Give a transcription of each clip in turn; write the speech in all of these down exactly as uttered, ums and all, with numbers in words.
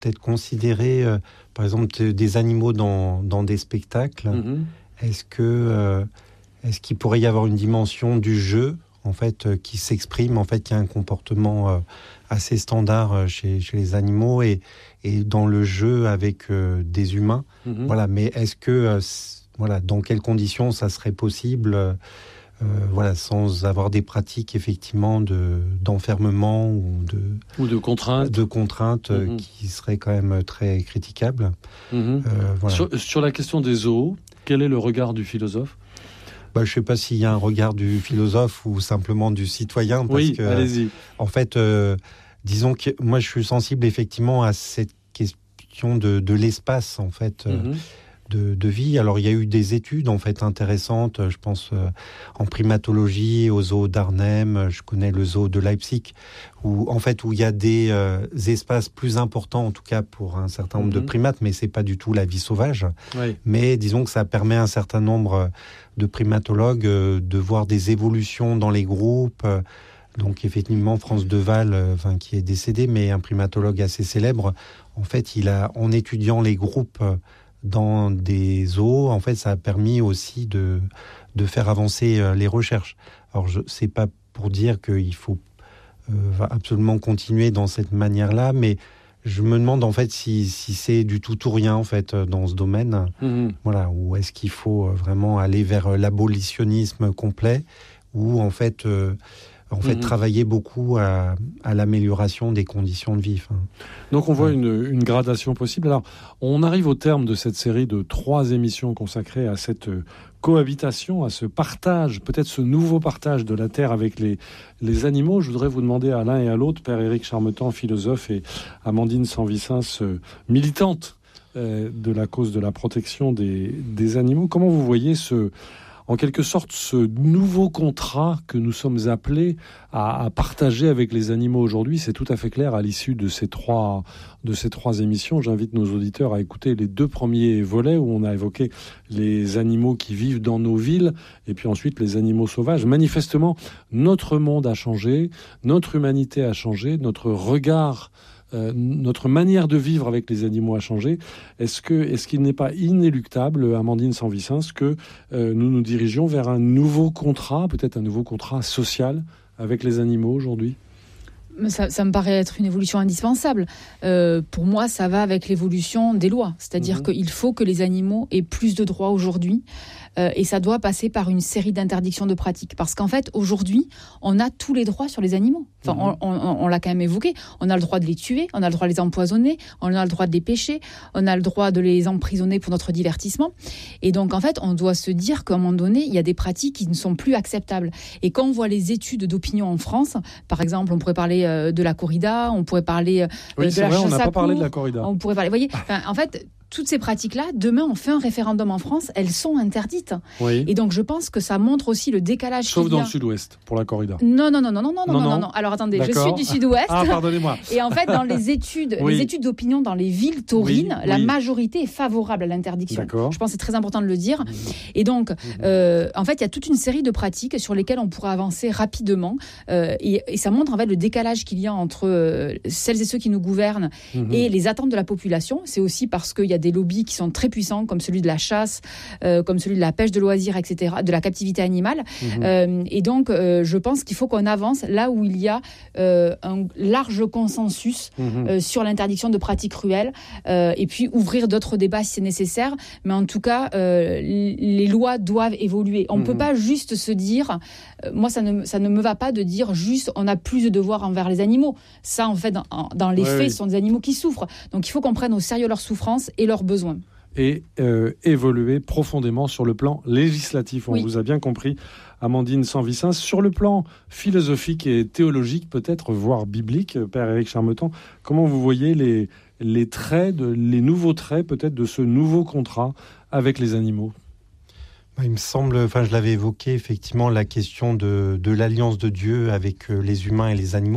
peut-être considérer, euh, par exemple, t- des animaux dans, dans des spectacles. Mm-hmm. Est-ce que, euh, est-ce qu'il pourrait y avoir une dimension du jeu, en fait, euh, qui s'exprime, en fait, qu'il y a un comportement euh, assez standard euh, chez, chez les animaux et, et dans le jeu avec euh, des humains. Mm-hmm. Voilà, mais est-ce que, euh, voilà, dans quelles conditions ça serait possible, euh, voilà, sans avoir des pratiques effectivement de d'enfermement ou de ou de contraintes, de contraintes mm-hmm. qui seraient quand même très critiquables. Mm-hmm. Euh, voilà. Sur, sur la question des zoos, quel est le regard du philosophe ? Bah, je ne sais pas s'il y a un regard du philosophe ou simplement du citoyen. Parce oui, que, allez-y. En fait, euh, disons que moi, je suis sensible effectivement à cette question de, de l'espace, en fait, mm-hmm. euh, de, de vie. Alors, il y a eu des études, en fait, intéressantes, je pense, euh, en primatologie, au zoo d'Arnhem, je connais le zoo de Leipzig, où, en fait, où il y a des euh, espaces plus importants, en tout cas pour un certain nombre mm-hmm. de primates, mais c'est pas du tout la vie sauvage. Oui. Mais disons que ça permet à un certain nombre de primatologues euh, de voir des évolutions dans les groupes. Euh, donc effectivement, Franz de Waal, euh, enfin, qui est décédé, mais un primatologue assez célèbre, en fait, il a, en étudiant les groupes euh, dans des zoos, en fait, ça a permis aussi de, de faire avancer euh, les recherches. Alors, je, c'est pas pour dire qu'il faut euh, absolument continuer dans cette manière-là, mais je me demande en fait si, si c'est du tout ou rien en fait dans ce domaine. Mmh. Voilà, ou est-ce qu'il faut vraiment aller vers l'abolitionnisme complet, ou en fait, euh, en fait mmh. travailler beaucoup à, à l'amélioration des conditions de vie. Enfin, Donc on voit ouais. une, une gradation possible. Alors on arrive au terme de cette série de trois émissions consacrées à cette cohabitation, à ce partage, peut-être ce nouveau partage de la Terre avec les, les animaux. Je voudrais vous demander à l'un et à l'autre, Père Éric Charmetan, philosophe, et Amandine Sanvicens, euh, militante euh, de la cause de la protection des, des animaux. Comment vous voyez ce, en quelque sorte ce nouveau contrat que nous sommes appelés à, à partager avec les animaux aujourd'hui? C'est tout à fait clair à l'issue de ces trois, de ces trois émissions. J'invite nos auditeurs à écouter les deux premiers volets où on a évoqué les animaux qui vivent dans nos villes et puis ensuite les animaux sauvages. Manifestement, notre monde a changé, notre humanité a changé, notre regard Euh, notre manière de vivre avec les animaux a changé. Est-ce que, est-ce qu'il n'est pas inéluctable, Amandine Sanvicens, que euh, nous nous dirigeons vers un nouveau contrat, peut-être un nouveau contrat social avec les animaux aujourd'hui ? Ça, ça me paraît être une évolution indispensable. Euh, pour moi, ça va avec l'évolution des lois. C'est-à-dire mmh. qu'il faut que les animaux aient plus de droits aujourd'hui. Euh, et ça doit passer par une série d'interdictions de pratiques. Parce qu'en fait, aujourd'hui, on a tous les droits sur les animaux. Enfin, mmh. on, on, on l'a quand même évoqué. On a le droit de les tuer, on a le droit de les empoisonner, on a le droit de les pêcher, on a le droit de les emprisonner pour notre divertissement. Et donc, en fait, on doit se dire qu'à un moment donné, il y a des pratiques qui ne sont plus acceptables. Et quand on voit les études d'opinion en France, par exemple, on pourrait parler euh, de la corrida, on pourrait parler euh, oui, de c'est la vrai, chasse on n'a à pas parlé courre, de la corrida. On pourrait parler, vous voyez, enfin, en fait... Toutes ces pratiques-là, demain, on fait un référendum en France, elles sont interdites. Oui. Et donc, je pense que ça montre aussi le décalage Sauf qu'il y a. dans le sud-ouest, pour la corrida. Non, non, non, non, non, non, non, non, non, non. Alors, attendez, D'accord. je suis du sud-ouest. Ah, pardonnez-moi. Et en fait, dans les études, oui. les études d'opinion dans les villes taurines, oui, la oui. majorité est favorable à l'interdiction. D'accord. Je pense que c'est très important de le dire. Mmh. Et donc, mmh. euh, en fait, il y a toute une série de pratiques sur lesquelles on pourra avancer rapidement. Euh, et, et ça montre en fait le décalage qu'il y a entre euh, celles et ceux qui nous gouvernent mmh. et les attentes de la population. C'est aussi parce qu'il y a des lobbies qui sont très puissants, comme celui de la chasse, euh, comme celui de la pêche de loisirs, et cetera, de la captivité animale. Mmh. Euh, et donc, euh, je pense qu'il faut qu'on avance là où il y a euh, un large consensus mmh. euh, sur l'interdiction de pratiques cruelles, euh, et puis ouvrir d'autres débats si c'est nécessaire. Mais en tout cas, euh, les lois doivent évoluer. On ne mmh. peut pas juste se dire... Euh, moi, ça ne, ça ne me va pas de dire juste on a plus de devoirs envers les animaux. Ça, en fait, dans, dans les ouais, faits, oui. ce sont des animaux qui souffrent. Donc, il faut qu'on prenne au sérieux leurs souffrances et leurs besoins. Et euh, évoluer profondément sur le plan législatif. On oui. vous a bien compris, Amandine Sanvicens. Sur le plan philosophique et théologique, peut-être, voire biblique, Père Éric Charmetan, comment vous voyez les, les traits, de, les nouveaux traits, peut-être, de ce nouveau contrat avec les animaux ? Il me semble, enfin, je l'avais évoqué, effectivement, la question de, de l'alliance de Dieu avec les humains et les animaux.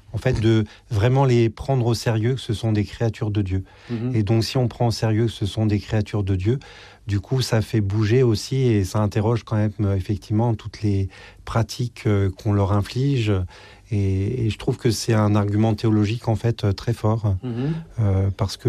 en fait, de vraiment les prendre au sérieux que ce sont des créatures de Dieu. Mmh. Et donc, si on prend au sérieux que ce sont des créatures de Dieu, du coup, ça fait bouger aussi et ça interroge quand même effectivement toutes les pratiques euh, qu'on leur inflige. Et, et je trouve que c'est un argument théologique en fait très fort, mmh. euh, parce que